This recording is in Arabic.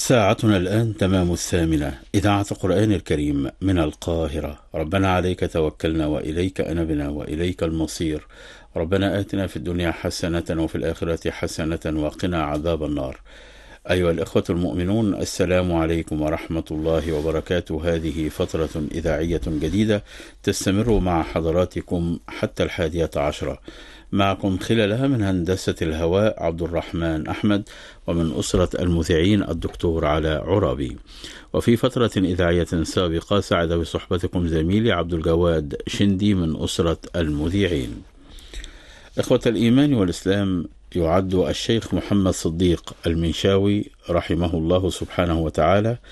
ساعتنا الآن تمام 8، إذاعة القرآن الكريم من القاهرة. ربنا عليك توكلنا وإليك أنبنا وإليك المصير. ربنا آتنا في الدنيا حسنة وفي الآخرة حسنة وقنا عذاب النار. أيها الإخوة المؤمنون، السلام عليكم ورحمة الله وبركاته. هذه فترة إذاعية جديدة تستمر مع حضراتكم حتى 11. معكم خلالها من هندسة الهواء عبد الرحمن أحمد، ومن أسرة المذيعين الدكتور علاء عرابي. وفي فترة إذاعية سابقة سعد بصحبتكم زميلي عبد الجواد شندي من أسرة المذيعين. إخوة الإيمان والإسلام، يعد الشيخ محمد صديق المنشاوي رحمه الله سبحانه وتعالى